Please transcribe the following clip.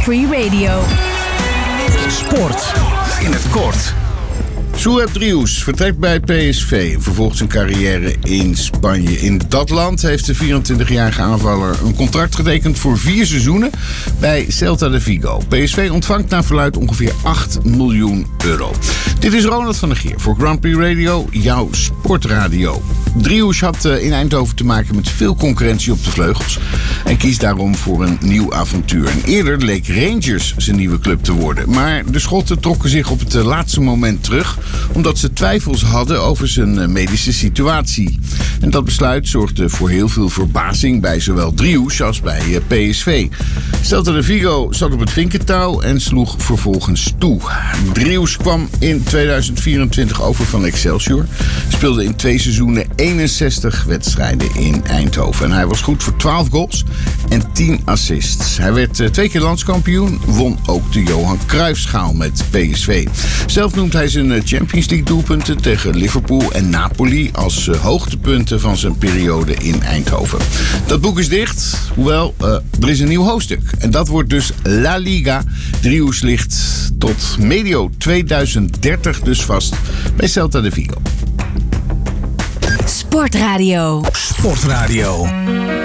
Prix Radio. Sport in het kort. Souaib Drioux vertrekt bij PSV en vervolgt zijn carrière in Spanje. In dat land heeft de 24-jarige aanvaller een contract getekend voor 4 seizoenen bij Celta de Vigo. PSV ontvangt naar verluidt ongeveer 8 miljoen euro. Dit is Ronald van der Geer voor Grand Prix Radio, jouw sportradio. Drioux had in Eindhoven te maken met veel concurrentie op de vleugels en kiest daarom voor een nieuw avontuur. En eerder leek Rangers zijn nieuwe club te worden, maar de Schotten trokken zich op het laatste moment terug omdat ze twijfels hadden over zijn medische situatie. En dat besluit zorgde voor heel veel verbazing bij zowel Drioux als bij PSV. Celta de Vigo zat op het vinkentouw en sloeg vervolgens toe. Drioux kwam in 2024 over van Excelsior. Speelde in 2 seizoenen 61 wedstrijden in Eindhoven. En hij was goed voor 12 goals en 10 assists. Hij werd 2 keer landskampioen, won ook de Johan Cruijffschaal met PSV. Zelf noemt hij zijn Champions League doelpunten tegen Liverpool en Napoli als hoogtepunten van zijn periode in Eindhoven. Dat boek is dicht, hoewel er is een nieuw hoofdstuk. En dat wordt dus La Liga. Drioux ligt tot medio 2030 dus vast bij Celta de Vigo. Sportradio. Sportradio.